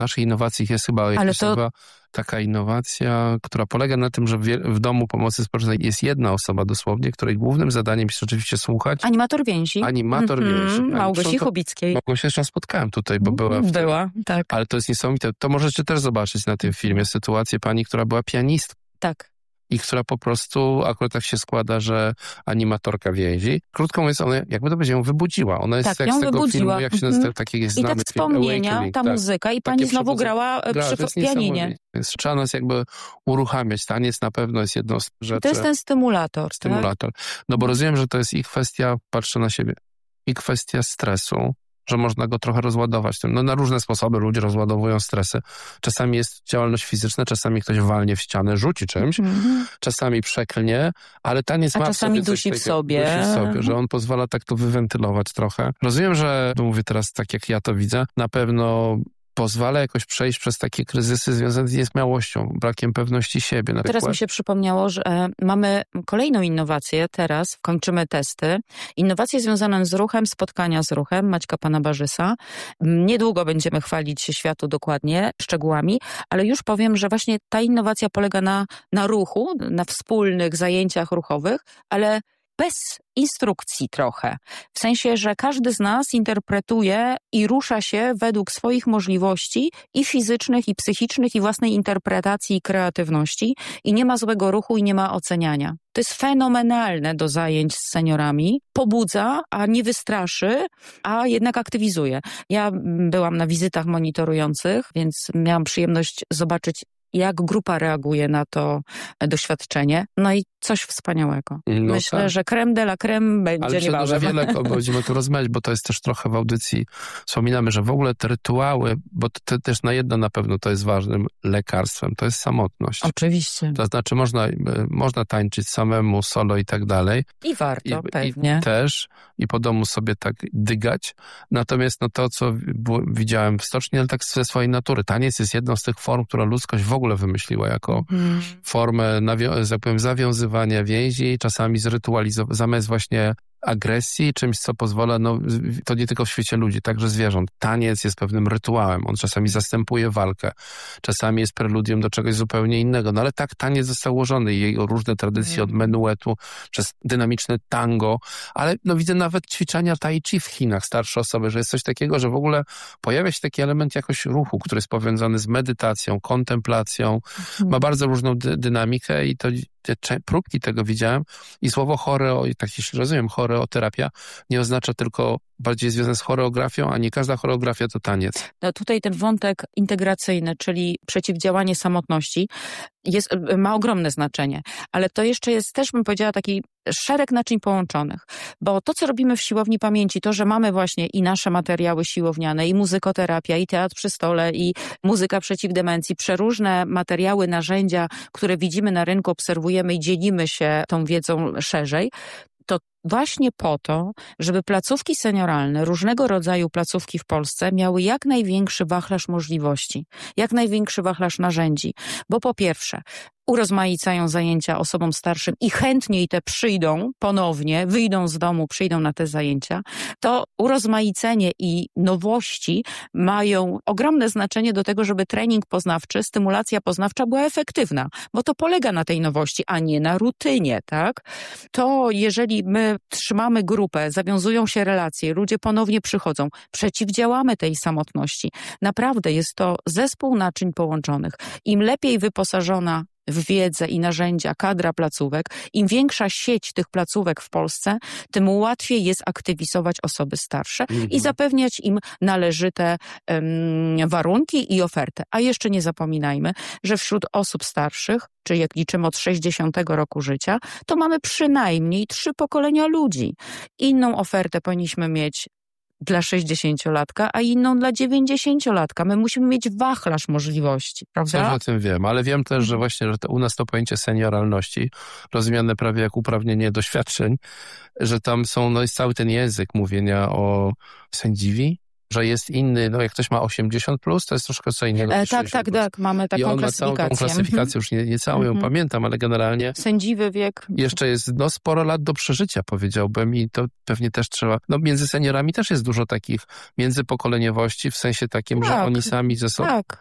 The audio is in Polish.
naszych innowacji jest chyba taka innowacja, która polega na tym, że w domu pomocy społecznej jest jedna osoba dosłownie, której głównym zadaniem jest oczywiście słuchać. Animator więzi. Małgosi Chubickiej. Małgosię jeszcze raz spotkałem tutaj, bo była. Tak. Ale to jest niesamowite. To możecie też zobaczyć na tym filmie sytuację pani, która była pianistką. Tak. I która po prostu, akurat tak się składa, że animatorka więzi. Krótko mówiąc, ona jakby to będzie ją wybudziła. Ona jest jak z tego wybudziła. filmu, jak się nazywa, taki jest znany film. I te wspomnienia, ta muzyka i pani znowu grała przy pianinie. Więc trzeba nas jakby uruchamiać. Taniec na pewno jest jedną z rzeczy. To jest ten stymulator. Tak? No bo rozumiem, że to jest i kwestia, patrzę na siebie, i kwestia stresu, że można go trochę rozładować tym. No na różne sposoby ludzie rozładowują stresy. Czasami jest działalność fizyczna, czasami ktoś walnie w ścianę, rzuci czymś, czasami przeklnie, ale taniec ma czasami dusi w sobie, że on pozwala tak to wywentylować trochę. Rozumiem, że, mówię teraz tak jak ja to widzę, na pewno pozwala jakoś przejść przez takie kryzysy związane z nieśmiałością, brakiem pewności siebie. Teraz mi się przypomniało, że mamy kolejną innowację, teraz kończymy testy. Innowacje związane z ruchem, spotkania z ruchem Maćka Pana Barzysa. Niedługo będziemy chwalić się światu dokładnie, szczegółami, ale już powiem, że właśnie ta innowacja polega na ruchu, na wspólnych zajęciach ruchowych, ale bez instrukcji trochę. W sensie, że każdy z nas interpretuje i rusza się według swoich możliwości i fizycznych, i psychicznych, i własnej interpretacji i kreatywności. I nie ma złego ruchu i nie ma oceniania. To jest fenomenalne do zajęć z seniorami. Pobudza, a nie wystraszy, a jednak aktywizuje. Ja byłam na wizytach monitorujących, więc miałam przyjemność zobaczyć, jak grupa reaguje na to doświadczenie. No i coś wspaniałego. No Myślę, tak. że creme de la creme będzie niebawem. Ale wiele będziemy tu rozmawiać, bo to jest też trochę w audycji. Wspominamy, że w ogóle te rytuały, bo to też na jedno na pewno to jest ważnym lekarstwem, to jest samotność. Oczywiście. To znaczy można tańczyć samemu, solo i tak dalej. I warto, pewnie. I też. I po domu sobie tak dygać. Natomiast to, co widziałem w stoczni, ale tak ze swojej natury. Taniec jest jedną z tych form, która ludzkość w ogóle wymyśliła jako formę, zawiązywania więzi, czasami zamiast właśnie agresji, czymś, co pozwala, to nie tylko w świecie ludzi, także zwierząt. Taniec jest pewnym rytuałem, on czasami zastępuje walkę, czasami jest preludium do czegoś zupełnie innego, ale tak taniec został ułożony i jego różne tradycje od menuetu, przez dynamiczne tango, ale widzę nawet ćwiczenia tai chi w Chinach, starsze osoby, że jest coś takiego, że w ogóle pojawia się taki element jakoś ruchu, który jest powiązany z medytacją, kontemplacją, ma bardzo różną dynamikę i te próbki tego widziałem i słowo choreo, tak jeśli rozumiem, choreoterapia nie oznacza tylko bardziej związane z choreografią, a nie każda choreografia to taniec. No tutaj ten wątek integracyjny, czyli przeciwdziałanie samotności ma ogromne znaczenie, ale to jeszcze jest też, bym powiedziała, taki szereg naczyń połączonych, bo to, co robimy w siłowni pamięci, to, że mamy właśnie i nasze materiały siłowniane, i muzykoterapia, i teatr przy stole, i muzyka przeciw demencji, przeróżne materiały, narzędzia, które widzimy na rynku, obserwujemy i dzielimy się tą wiedzą szerzej, to właśnie po to, żeby placówki senioralne, różnego rodzaju placówki w Polsce miały jak największy wachlarz możliwości, jak największy wachlarz narzędzi, bo po pierwsze urozmaicają zajęcia osobom starszym i chętniej te przyjdą ponownie, wyjdą z domu, przyjdą na te zajęcia, to urozmaicenie i nowości mają ogromne znaczenie do tego, żeby trening poznawczy, stymulacja poznawcza była efektywna, bo to polega na tej nowości, a nie na rutynie, tak? To jeżeli my trzymamy grupę, zawiązują się relacje, ludzie ponownie przychodzą, przeciwdziałamy tej samotności. Naprawdę jest to zespół naczyń połączonych. Im lepiej wyposażona w wiedzę i narzędzia kadra placówek, im większa sieć tych placówek w Polsce, tym łatwiej jest aktywizować osoby starsze i zapewniać im należyte warunki i ofertę. A jeszcze nie zapominajmy, że wśród osób starszych, czyli jak liczymy od 60 roku życia, to mamy przynajmniej 3 pokolenia ludzi. Inną ofertę powinniśmy mieć dla 60-latka, a inną dla 90-latka. My musimy mieć wachlarz możliwości, prawda? Coś o tym wiem, ale wiem też, że właśnie że u nas to pojęcie senioralności, rozumiane prawie jak uprawnienie doświadczeń, że tam jest cały ten język mówienia o sędziwi, że jest inny, no jak ktoś ma 80+, to jest troszkę co innego. Tak, mamy taką I on ma klasyfikację. całą tą klasyfikację, już nie całą ją pamiętam, ale generalnie sędziwy wiek. jeszcze jest sporo lat do przeżycia, powiedziałbym, i to pewnie też trzeba, między seniorami też jest dużo takich międzypokoleniowości, w sensie takim, że oni sami ze sobą